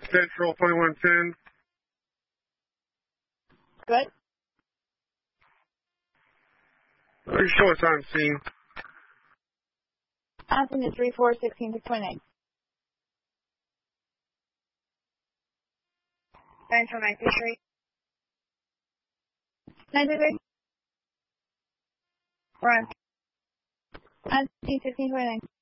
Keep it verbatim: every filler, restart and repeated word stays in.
Central twenty-one ten. Good. Are you sure it's on scene? Austin is three four sixteen six twenty-nine. nine four nine three three. nine three three. We're on. On scene sixteen twenty-nine.